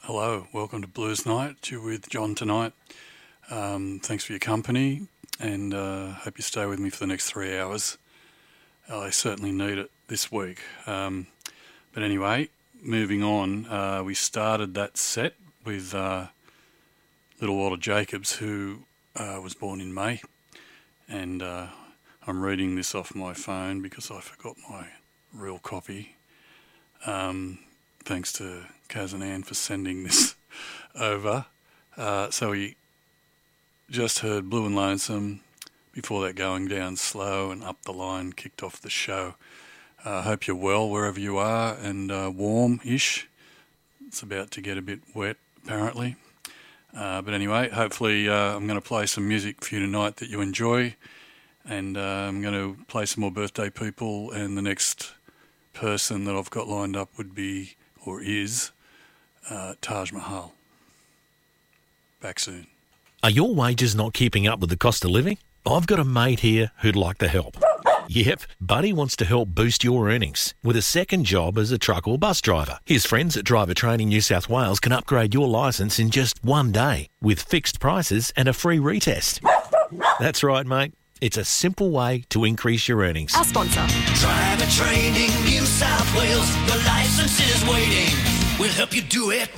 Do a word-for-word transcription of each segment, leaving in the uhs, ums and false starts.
Hello, welcome to Blues Night. You're with John tonight. Um, thanks for your company, and uh, hope you stay with me for the next three hours. I certainly need it this week. Um, but anyway, moving on, uh, we started that set with uh, Little Walter Jacobs, who uh, was born in May, and uh, I'm reading this off my phone because I forgot my real copy. Um, thanks to Kaz and Ann for sending this over. Uh, so we just heard Blue and Lonesome. Before that, Going Down Slow and Up the Line kicked off the show. I uh, hope you're well wherever you are and uh, warm-ish. It's about to get a bit wet, apparently. Uh, but anyway, hopefully uh, I'm going to play some music for you tonight that you enjoy. And uh, I'm going to play some more birthday people. And the next person that I've got lined up would be, or is, uh, Taj Mahal. Back soon. Are your wages not keeping up with the cost of living? I've got a mate here who'd like to help. Yep, Buddy wants to help boost your earnings with a second job as a truck or bus driver. His friends at Driver Training New South Wales can upgrade your licence in just one day with fixed prices and a free retest. That's right, mate. It's a simple way to increase your earnings. Our sponsor. Driver Training New South Wales. The licence is waiting. We'll help you do it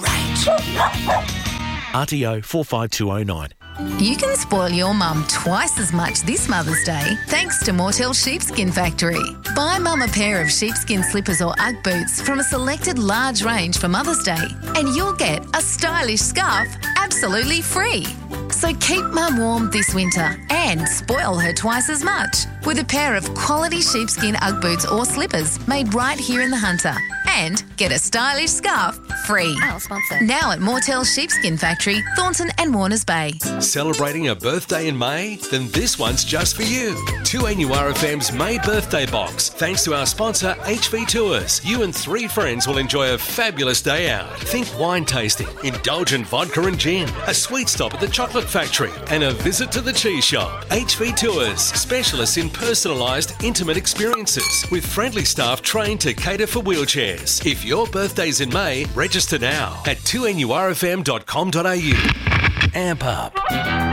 right. R T O four five two oh nine. You can spoil your mum twice as much this Mother's Day thanks to Mortel Sheepskin Factory. Buy mum a pair of sheepskin slippers or Ugg boots from a selected large range for Mother's Day and you'll get a stylish scarf absolutely free. So keep mum warm this winter and spoil her twice as much with a pair of quality sheepskin Ugg boots or slippers made right here in the Hunter. And get a stylish scarf free. Our sponsor. Now at Mortel Sheepskin Factory, Thornton and Warners Bay. Celebrating a birthday in May? Then this one's just for you. two N U R F M's May birthday box. Thanks to our sponsor, H V Tours. You and three friends will enjoy a fabulous day out. Think wine tasting, indulgent vodka and gin, a sweet stop at the chocolate factory, and a visit to the cheese shop. H V Tours, specialists in personalised, intimate experiences with friendly staff trained to cater for wheelchairs. If your birthday's in May, register now at two N U R F M dot com dot a u. Amp up.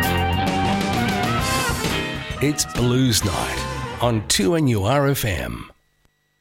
It's Blues Night on two N U R F M.